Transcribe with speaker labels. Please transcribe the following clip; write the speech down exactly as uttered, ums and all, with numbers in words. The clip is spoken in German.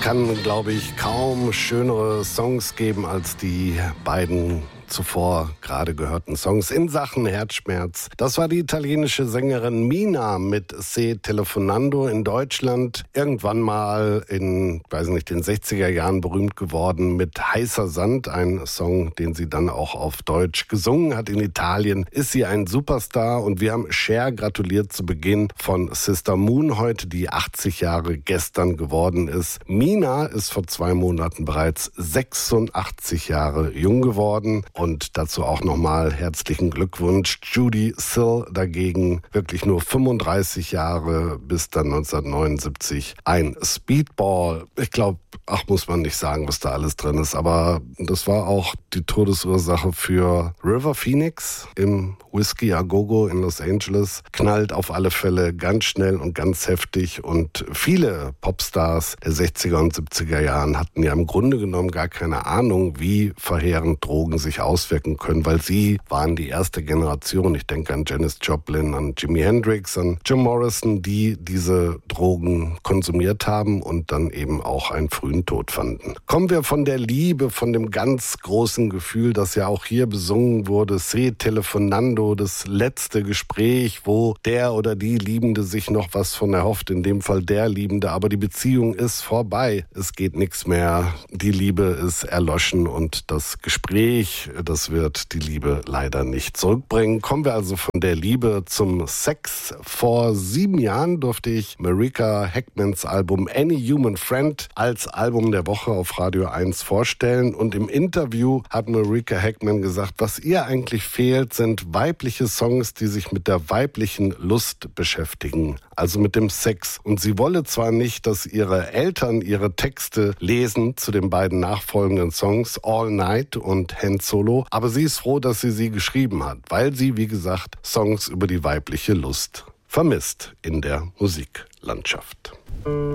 Speaker 1: Kann, glaube ich, kaum schönere Songs geben als die beiden zuvor gerade gehörten Songs in Sachen Herzschmerz. Das war die italienische Sängerin Mina mit Se Telefonando, in Deutschland irgendwann mal in, weiß nicht, den sechziger Jahren berühmt geworden mit Heißer Sand, ein Song, den sie dann auch auf Deutsch gesungen hat. In Italien ist sie ein Superstar und wir haben Cher gratuliert zu Beginn von Sister Moon heute, die achtzig Jahre gestern geworden ist. Mina ist vor zwei Monaten bereits sechsundachtzig Jahre jung geworden. Und dazu auch nochmal herzlichen Glückwunsch. Judy Sill dagegen wirklich nur fünfunddreißig Jahre, bis dann neunzehnhundertneunundsiebzig ein Speedball. Ich glaube, ach, muss man nicht sagen, was da alles drin ist. Aber das war auch die Todesursache für River Phoenix im Whiskey A Go Go in Los Angeles. Knallt auf alle Fälle ganz schnell und ganz heftig. Und viele Popstars der sechziger und siebziger Jahren hatten ja im Grunde genommen gar keine Ahnung, wie verheerend Drogen sich auswirken können, weil sie waren die erste Generation. Ich denke an Janis Joplin, an Jimi Hendrix, an Jim Morrison, die diese Drogen konsumiert haben und dann eben auch einen frühen Tod fanden. Kommen wir von der Liebe, von dem ganz großen Gefühl, das ja auch hier besungen wurde, Se Telefonando, das letzte Gespräch, wo der oder die Liebende sich noch was von erhofft, in dem Fall der Liebende, aber die Beziehung ist vorbei. Es geht nichts mehr, die Liebe ist erloschen und das Gespräch, das wird die Liebe leider nicht zurückbringen. Kommen wir also von der Liebe zum Sex. Vor sieben Jahren durfte ich Marika Heckmans Album Any Human Friend als Album der Woche auf Radio eins vorstellen. Und im Interview hat Marika Heckman gesagt, was ihr eigentlich fehlt, sind weibliche Songs, die sich mit der weiblichen Lust beschäftigen, also mit dem Sex. Und sie wolle zwar nicht, dass ihre Eltern ihre Texte lesen zu den beiden nachfolgenden Songs All Night und Hand Solo, aber sie ist froh, dass sie sie geschrieben hat, weil sie, wie gesagt, Songs über die weibliche Lust vermisst in der Musiklandschaft.